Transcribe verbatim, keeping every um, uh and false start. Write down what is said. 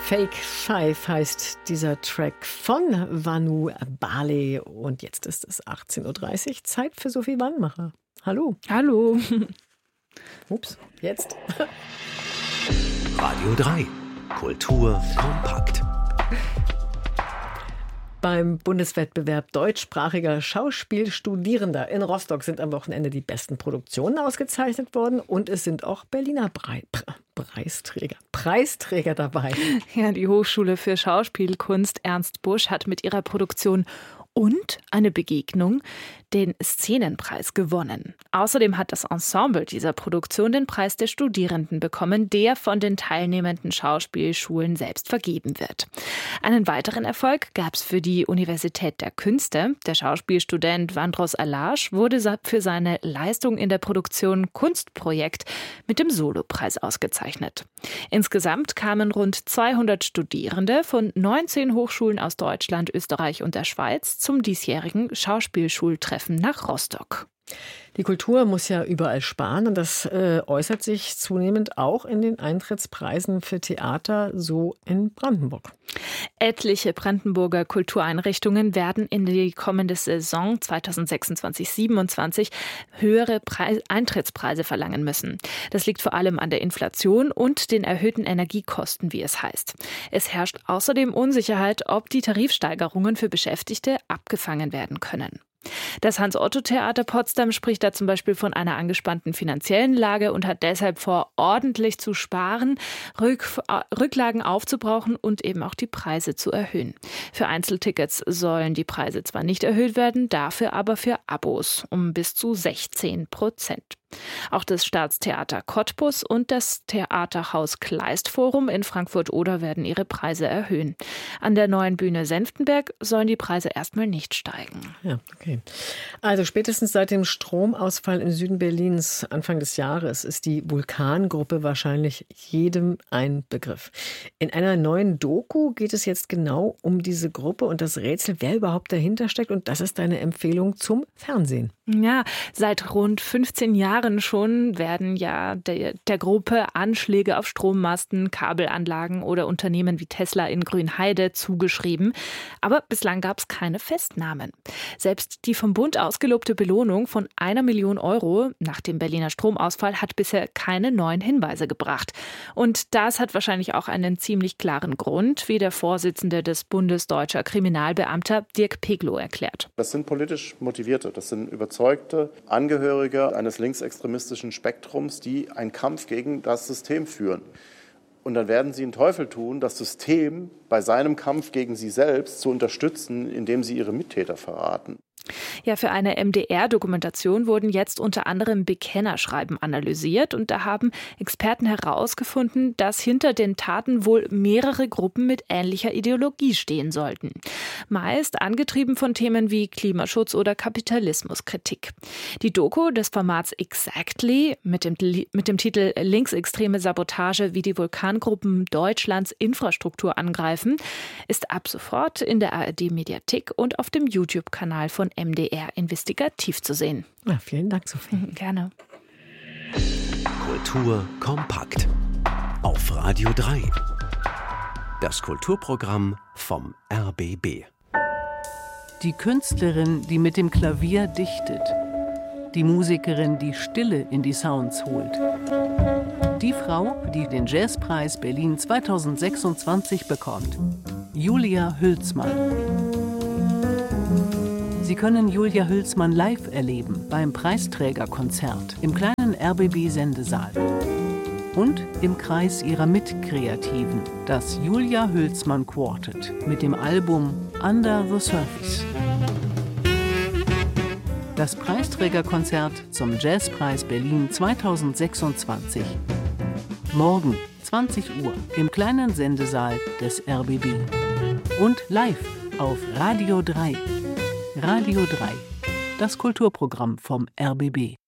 Fake Five heißt dieser Track von Vanu Bale. Und jetzt ist es achtzehn Uhr dreißig, Zeit für Sophie Wannmacher. Hallo. Hallo. Ups, jetzt. Radio drei. Kultur kompakt. Beim Bundeswettbewerb deutschsprachiger Schauspielstudierender in Rostock sind am Wochenende die besten Produktionen ausgezeichnet worden und es sind auch Berliner Brei- Preisträger, Preisträger dabei. Ja, die Hochschule für Schauspielkunst Ernst Busch hat mit ihrer Produktion Und eine Begegnung den Szenenpreis gewonnen. Außerdem hat das Ensemble dieser Produktion den Preis der Studierenden bekommen, der von den teilnehmenden Schauspielschulen selbst vergeben wird. Einen weiteren Erfolg gab es für die Universität der Künste. Der Schauspielstudent Vandros Alage wurde für seine Leistung in der Produktion Kunstprojekt mit dem Solopreis ausgezeichnet. Insgesamt kamen rund zweihundert Studierende von neunzehn Hochschulen aus Deutschland, Österreich und der Schweiz zum diesjährigen Schauspielschultreffen nach Rostock. Die Kultur muss ja überall sparen und das äh, äußert sich zunehmend auch in den Eintrittspreisen für Theater, so in Brandenburg. Etliche Brandenburger Kultureinrichtungen werden in die kommende Saison zweitausendsechsundzwanzig siebenundzwanzig höhere Preis- Eintrittspreise verlangen müssen. Das liegt vor allem an der Inflation und den erhöhten Energiekosten, wie es heißt. Es herrscht außerdem Unsicherheit, ob die Tarifsteigerungen für Beschäftigte abgefangen werden können. Das Hans-Otto-Theater Potsdam spricht da zum Beispiel von einer angespannten finanziellen Lage und hat deshalb vor, ordentlich zu sparen, Rück- Rücklagen aufzubrauchen und eben auch die Preise zu erhöhen. Für Einzeltickets sollen die Preise zwar nicht erhöht werden, dafür aber für Abos um bis zu sechzehn Prozent. Auch das Staatstheater Cottbus und das Theaterhaus Kleist Forum in Frankfurt-Oder werden ihre Preise erhöhen. An der neuen Bühne Senftenberg sollen die Preise erstmal nicht steigen. Ja, okay. Also spätestens seit dem Stromausfall im Süden Berlins Anfang des Jahres ist die Vulkan-Gruppe wahrscheinlich jedem ein Begriff. In einer neuen Doku geht es jetzt genau um diese Gruppe und das Rätsel, wer überhaupt dahinter steckt. Und das ist deine Empfehlung zum Fernsehen. Ja, seit rund fünfzehn Jahren schon werden ja der, der Gruppe Anschläge auf Strommasten, Kabelanlagen oder Unternehmen wie Tesla in Grünheide zugeschrieben. Aber bislang gab es keine Festnahmen. Selbst die vom Bund ausgelobte Belohnung von einer Million Euro nach dem Berliner Stromausfall hat bisher keine neuen Hinweise gebracht. Und das hat wahrscheinlich auch einen ziemlich klaren Grund, wie der Vorsitzende des Bundes deutscher Kriminalbeamter Dirk Peglow erklärt. Das sind politisch motivierte, das sind überzeugte Angehörige eines linksextremistischen Spektrums, die einen Kampf gegen das System führen. Und dann werden sie den Teufel tun, das System bei seinem Kampf gegen sie selbst zu unterstützen, indem sie ihre Mittäter verraten. Ja, für eine M D R-Dokumentation wurden jetzt unter anderem Bekennerschreiben analysiert und da haben Experten herausgefunden, dass hinter den Taten wohl mehrere Gruppen mit ähnlicher Ideologie stehen sollten. Meist angetrieben von Themen wie Klimaschutz oder Kapitalismuskritik. Die Doku des Formats Exactly mit dem, mit dem Titel Linksextreme Sabotage, wie die Vulkangruppen Deutschlands Infrastruktur angreifen, ist ab sofort in der A R D-Mediathek und auf dem YouTube-Kanal von M D R Investigativ zu sehen. Ja, vielen Dank, Sophie. Gerne. Kultur kompakt. Auf Radio drei. Das Kulturprogramm vom R B B. Die Künstlerin, die mit dem Klavier dichtet. Die Musikerin, die Stille in die Sounds holt. Die Frau, die den Jazzpreis Berlin zweitausendsechsundzwanzig bekommt. Julia Hülsmann. Sie können Julia Hülsmann live erleben beim Preisträgerkonzert im kleinen R B B-Sendesaal. Und im Kreis ihrer Mitkreativen, das Julia Hülsmann Quartet mit dem Album Under the Surface. Das Preisträgerkonzert zum Jazzpreis Berlin zweitausendsechsundzwanzig. Morgen, zwanzig Uhr, im kleinen Sendesaal des R B B. Und live auf Radio drei. Radio drei, das Kulturprogramm vom R B B.